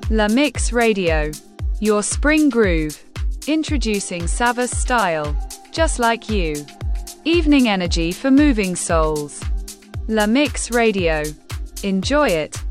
La Mix Radio. Your spring groove. Introducing Savas style. Just like you. Evening energy for moving souls. La Mix Radio. Enjoy it.